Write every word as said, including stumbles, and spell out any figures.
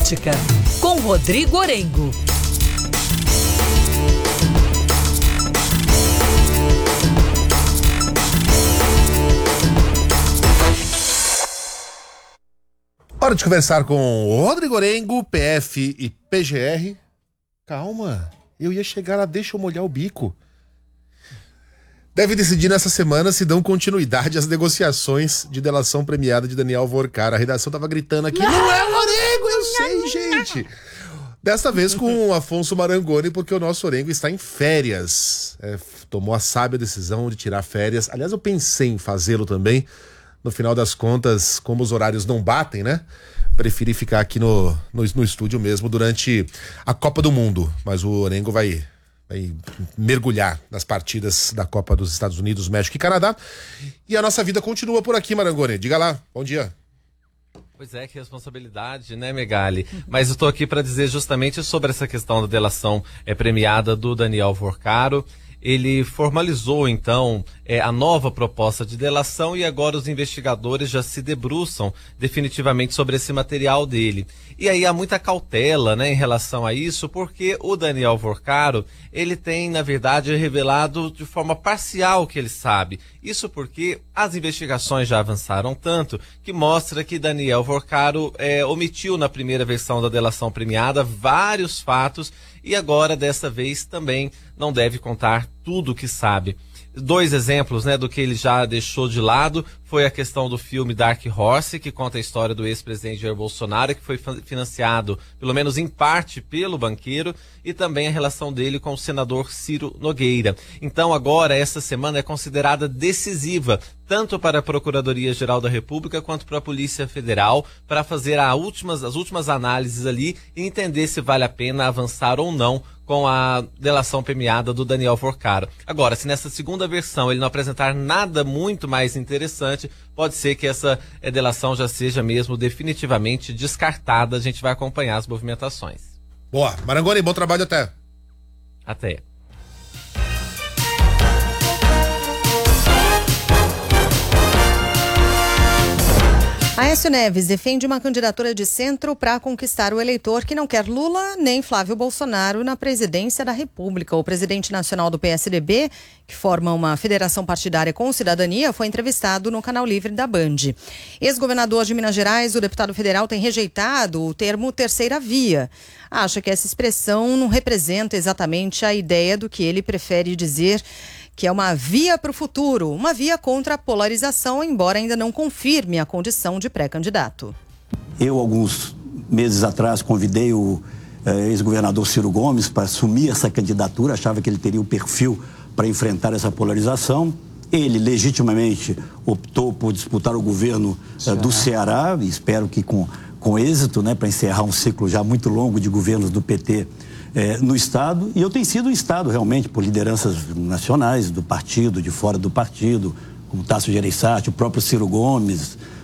Política, com Rodrigo Orengo. Hora de conversar com o Rodrigo Orengo, P F e P G R. Calma, eu ia chegar lá, deixa eu molhar o bico. Deve decidir nessa semana se dão continuidade às negociações de delação premiada de Daniel Alvorcar. A redação tava gritando aqui, não, não é o Orengo, eu sei, gente. Desta vez com o Afonso Marangoni, porque o nosso Orengo está em férias. É, tomou a sábia decisão de tirar férias. Aliás, eu pensei em fazê-lo também. No final das contas, como os horários não batem, né? Preferi ficar aqui no, no, no estúdio mesmo durante a Copa do Mundo. Mas o Orengo vai... vai mergulhar nas partidas da Copa dos Estados Unidos, México e Canadá. E a nossa vida continua por aqui, Marangoni. Diga lá, bom dia. Pois é, que responsabilidade, né, Megali? Mas eu tô aqui para dizer justamente sobre essa questão da delação é, premiada do Daniel Alvorcaro. Ele formalizou, então, é, a nova proposta de delação e agora os investigadores já se debruçam definitivamente sobre esse material dele. E aí há muita cautela, né, em relação a isso, porque o Daniel Alvorcaro, ele tem, na verdade, revelado de forma parcial o que ele sabe. Isso porque as investigações já avançaram tanto que mostra que Daniel Alvorcaro é, omitiu na primeira versão da delação premiada vários fatos e agora, dessa vez, também não deve contar tudo o que sabe. Dois exemplos, né, do que ele já deixou de lado foi a questão do filme Dark Horse, que conta a história do ex-presidente Jair Bolsonaro, que foi financiado, pelo menos em parte, pelo banqueiro, e também a relação dele com o senador Ciro Nogueira. Então agora, essa semana é considerada decisiva, tanto para a Procuradoria-Geral da República quanto para a Polícia Federal, para fazer a últimas, as últimas análises ali e entender se vale a pena avançar ou não com a delação premiada do Daniel Alvorcaro. Agora, se nessa segunda versão ele não apresentar nada muito mais interessante, pode ser que essa é, delação já seja mesmo definitivamente descartada. A gente vai acompanhar as movimentações. Boa. Marangoni, bom trabalho até. Até. Aécio Neves defende uma candidatura de centro para conquistar o eleitor que não quer Lula nem Flávio Bolsonaro na presidência da República. O presidente nacional do P S D B, que forma uma federação partidária com cidadania, foi entrevistado no Canal Livre da Band. Ex-governador de Minas Gerais, o deputado federal tem rejeitado o termo terceira via. Acha que essa expressão não representa exatamente a ideia do que ele prefere dizer que é uma via para o futuro, uma via contra a polarização, embora ainda não confirme a condição de pré-candidato. Eu, alguns meses atrás, convidei o eh, ex-governador Ciro Gomes para assumir essa candidatura, achava que ele teria o perfil para enfrentar essa polarização. Ele, legitimamente, optou por disputar o governo eh, do Ceará, e espero que com, com êxito, né, para encerrar um ciclo já muito longo de governos do P T É, no Estado, e eu tenho sido o Estado realmente por lideranças nacionais do partido, de fora do partido, como Tasso Gereissati, o próprio Ciro Gomes,